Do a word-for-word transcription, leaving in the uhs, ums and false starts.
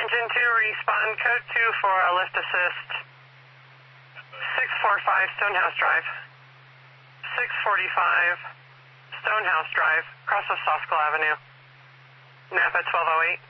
Engine two, respond code two for a lift assist. six forty-five Stonehouse Drive. six forty-five Stonehouse Drive, across of Sosco Avenue. Napa twelve oh eight.